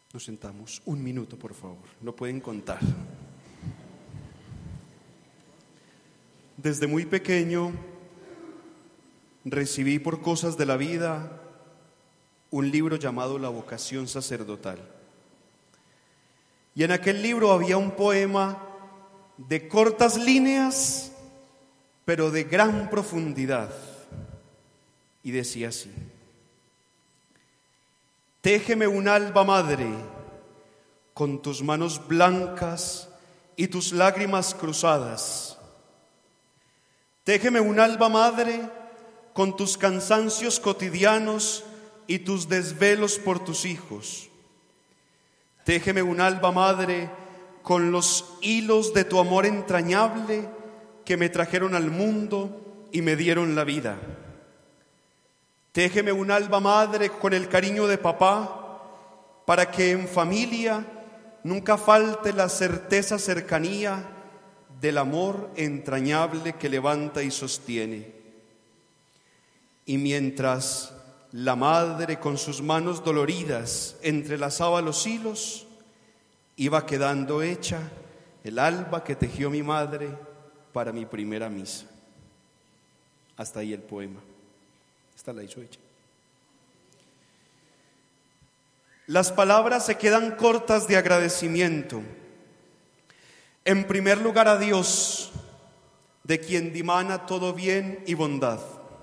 Nos sentamos. 1 minuto, por favor. Lo pueden contar. Desde muy pequeño recibí por cosas de la vida un libro llamado La vocación sacerdotal. Y en aquel libro había un poema de cortas líneas, pero de gran profundidad. Y decía así: téjeme un alba madre con tus manos blancas y tus lágrimas cruzadas. Téjeme un alba madre con tus cansancios cotidianos y tus desvelos por tus hijos. Téjeme un alba madre con los hilos de tu amor entrañable que me trajeron al mundo y me dieron la vida. Téjeme un alba madre con el cariño de papá, para que en familia nunca falte la certeza cercanía del amor entrañable que levanta y sostiene. Y mientras la madre con sus manos doloridas entrelazaba los hilos, iba quedando hecha el alba que tejió mi madre para mi primera misa. Hasta ahí el poema. Esta la hizo ella. Las palabras se quedan cortas de agradecimiento. En primer lugar a Dios, de quien dimana todo bien y bondad.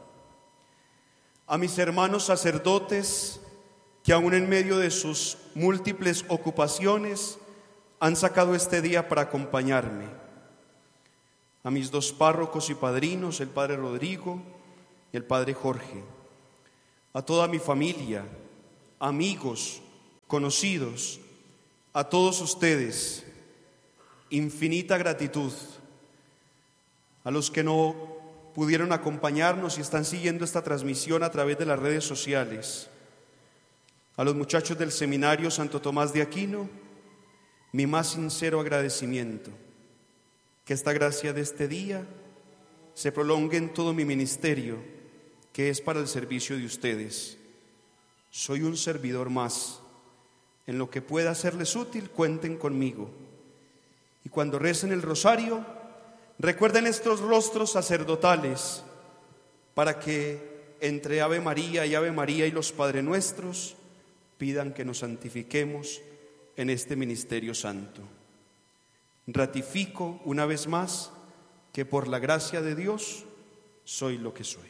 A mis hermanos sacerdotes, que aún en medio de sus múltiples ocupaciones han sacado este día para acompañarme. A mis 2 párrocos y padrinos, el padre Rodrigo y el padre Jorge. A toda mi familia, amigos, conocidos, a todos ustedes, infinita gratitud. A los que no pudieron acompañarnos y están siguiendo esta transmisión a través de las redes sociales. A los muchachos del seminario Santo Tomás de Aquino, mi más sincero agradecimiento. Que esta gracia de este día se prolongue en todo mi ministerio, que es para el servicio de ustedes. Soy un servidor más. En lo que pueda serles útil, cuenten conmigo. Y cuando recen el rosario, recuerden estos rostros sacerdotales, para que entre Ave María y los Padre Nuestros pidan que nos santifiquemos en este ministerio santo. Ratifico una vez más que por la gracia de Dios soy lo que soy.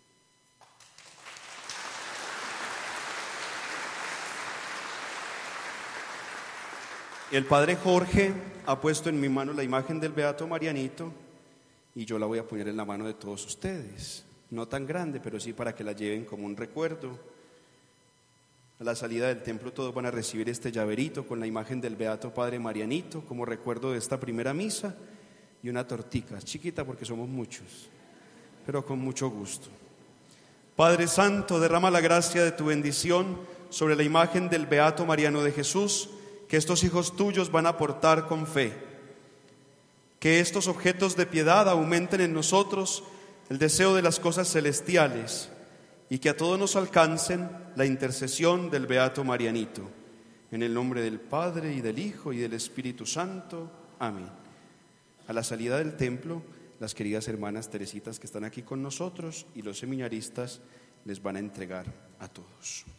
El padre Jorge ha puesto en mi mano la imagen del Beato Marianito y yo la voy a poner en la mano de todos ustedes. No tan grande, pero sí para que la lleven como un recuerdo. A la salida del templo todos van a recibir este llaverito con la imagen del Beato Padre Marianito como recuerdo de esta primera misa, y una tortica, chiquita porque somos muchos, pero con mucho gusto. Padre Santo, derrama la gracia de tu bendición sobre la imagen del Beato Mariano de Jesús, que estos hijos tuyos van a portar con fe. Que estos objetos de piedad aumenten en nosotros el deseo de las cosas celestiales y que a todos nos alcancen la intercesión del Beato Marianito. En el nombre del Padre y del Hijo y del Espíritu Santo. Amén. A la salida del templo, las queridas hermanas teresitas que están aquí con nosotros y los seminaristas les van a entregar a todos.